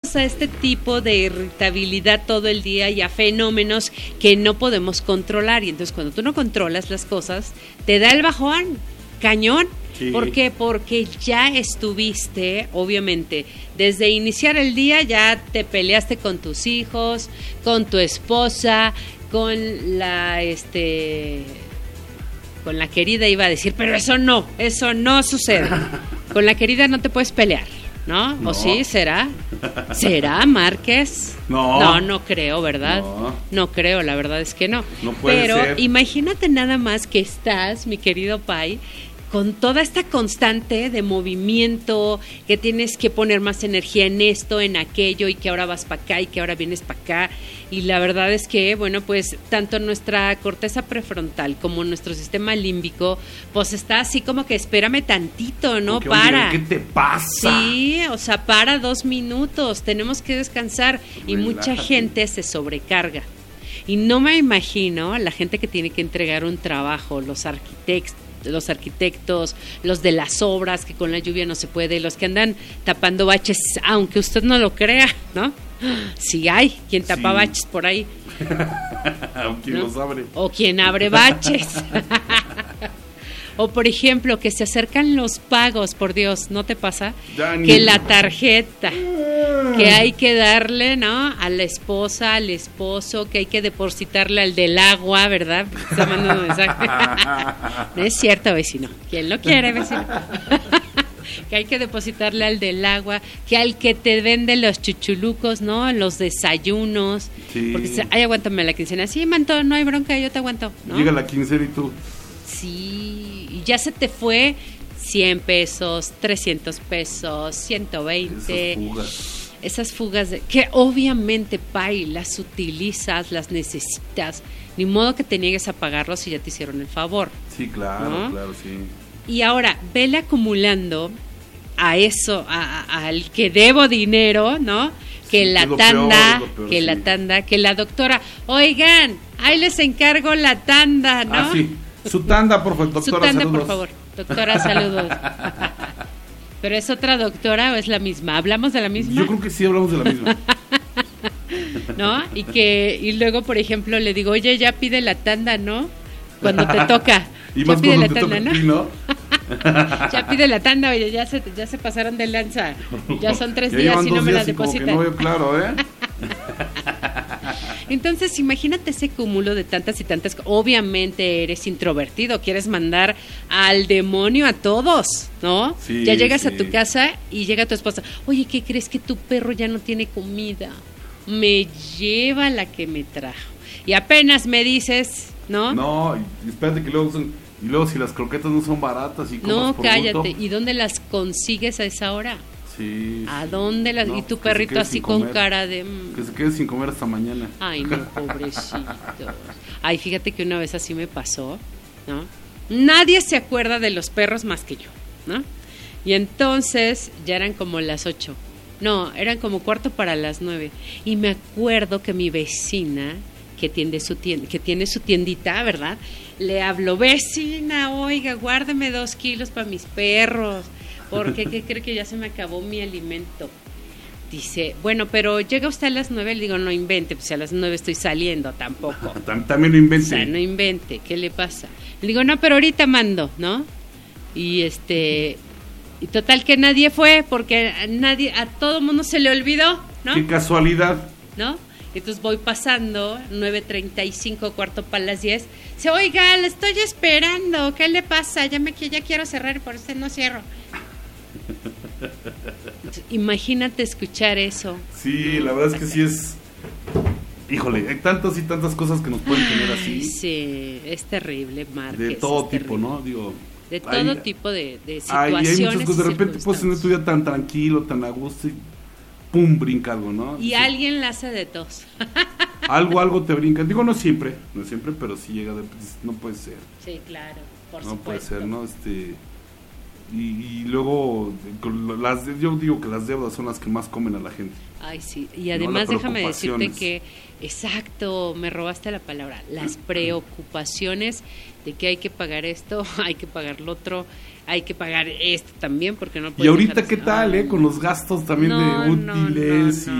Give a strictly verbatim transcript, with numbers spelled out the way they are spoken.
expuestos a este tipo de irritabilidad todo el día y a fenómenos que no podemos controlar. Y entonces cuando tú no controlas las cosas, te da el bajón, cañón. Sí. ¿Por qué? Porque ya estuviste, obviamente, desde iniciar el día ya te peleaste con tus hijos, con tu esposa, con la, este, con la querida iba a decir, pero eso no, eso no sucede. Con la querida no te puedes pelear, ¿no? no. ¿O sí? ¿Será? ¿Será, Márquez? No. No, no creo, ¿verdad? No. No creo, la verdad es que no. No puede pero ser. Imagínate nada más que estás, mi querido Pai, con toda esta constante de movimiento, que tienes que poner más energía en esto, en aquello, y que ahora vas para acá y que ahora vienes para acá. Y la verdad es que, bueno, pues tanto nuestra corteza prefrontal como nuestro sistema límbico, pues está así como que espérame tantito, ¿no? Porque, para. Oye, ¿qué te pasa? Sí, o sea, para dos minutos, tenemos que descansar. Relájate. Y mucha gente se sobrecarga. Y no me imagino la gente que tiene que entregar un trabajo, los arquitectos, los arquitectos, los de las obras, que con la lluvia no se puede, los que andan tapando baches, aunque usted no lo crea, ¿no? Sí hay quien tapa sí. baches por ahí. O quien ¿no? los abre. O quien abre baches. O por ejemplo, que se acercan los pagos, por Dios, ¿no te pasa? Dani. Que la tarjeta, que hay que darle, ¿no? A la esposa, al esposo, que hay que depositarle al del agua, ¿verdad? Está mandando un mensaje. No es cierto, vecino. ¿Quién lo quiere, vecino? Que hay que depositarle al del agua, que al que te vende los chuchulucos, ¿no? Los desayunos. Sí. Porque dice, ay, aguántame la quincena. Sí, manto, no hay bronca, yo te aguanto, ¿no? Llega la quincena y tú. Sí, y ya se te fue cien pesos, trescientos pesos, ciento veinte. Esas fugas. Esas fugas de, que obviamente, Pai, las utilizas, las necesitas. Ni modo que te niegues a pagarlos si ya te hicieron el favor. Sí, claro, ¿no? claro, sí. Y ahora, vele acumulando a eso, a, a, al que debo dinero, ¿no? Que sí, la que tanda, peor, peor, que sí. la tanda, que la doctora, oigan, ahí les encargo la tanda, ¿no? Ah, sí. Su tanda, por favor, doctora, Su tanda, saludos. por favor. Doctora, saludos. ¿Pero es otra doctora o es la misma? ¿Hablamos de la misma? Yo creo que sí hablamos de la misma. ¿No? Y que y luego, por ejemplo, le digo, oye, ya pide la tanda, ¿no? Cuando te toca. Y ya más pide cuando la te tanda, toca ¿no? a ti, ¿no? Ya pide la tanda, oye, ya se, ya se pasaron de lanza. Ya son tres ya días y no me la y como que depositan. no veo claro, ¿eh? Entonces, imagínate ese cúmulo de tantas y tantas. Obviamente eres introvertido, quieres mandar al demonio a todos, ¿no? Sí, ya llegas sí. a tu casa y llega tu esposa. Oye, ¿qué crees que tu perro ya no tiene comida? Me lleva la que me trajo. Y apenas me dices, ¿no? No, y espérate que luego son, y luego si las croquetas no son baratas y compras No, por cállate. bulto. ¿Y dónde las consigues a esa hora? Sí. ¿A sí. dónde las...? No, y tu pues que se perrito quede así sin con comer. cara de... Que se quede sin comer hasta mañana. Ay, no, pobrecito. Ay, fíjate que una vez así me pasó, ¿no? Nadie se acuerda de los perros más que yo, ¿no? Y entonces ya eran como las ocho. No, eran como cuarto para las nueve. Y me acuerdo que mi vecina, que tiene su tienda, que tiene su tiendita, ¿verdad? Le habló, vecina, oiga, guárdeme dos kilos para mis perros. Porque, ¿qué cree que ya se me acabó mi alimento? Dice, bueno, pero llega usted a las nueve, le digo, no invente, pues a las nueve estoy saliendo, tampoco. También lo invente. O sea, no invente, ¿qué le pasa? Le digo, no, pero ahorita mando, ¿no? Y este, y total que nadie fue, porque a nadie, a todo mundo se le olvidó, ¿no? Qué casualidad. ¿No? Entonces voy pasando, nueve treinta y cinco, cuarto para las diez. Dice, oiga, le estoy esperando, ¿qué le pasa? Ya me ya quiero cerrar, por eso no cierro. Imagínate escuchar eso. Sí, la verdad es que sí es. Híjole, hay tantas y tantas cosas que nos pueden tener así. Ay, sí, es terrible, Márquez. De todo es tipo, terrible. ¿no? Digo. De todo hay, tipo de, de hay, situaciones. hay muchas cosas. De repente puedes tener tu circunstancias. día tan tranquilo, tan a gusto y pum, brinca algo, ¿no? Y sí. alguien la hace de tos. Algo, algo te brinca. Digo, no siempre, no siempre, pero sí llega de. No puede ser. Sí, claro, por no supuesto. puede ser, ¿no? Este. Y, y luego, con las yo digo que las deudas son las que más comen a la gente. Ay, sí. Y además no, déjame decirte que, exacto, me robaste la palabra, las preocupaciones de que hay que pagar esto, hay que pagar lo otro, hay que pagar esto también, porque no puedes. Y ahorita, dejar ¿qué de... tal, Ay, eh? Con los gastos también no, de útiles no, no, no. y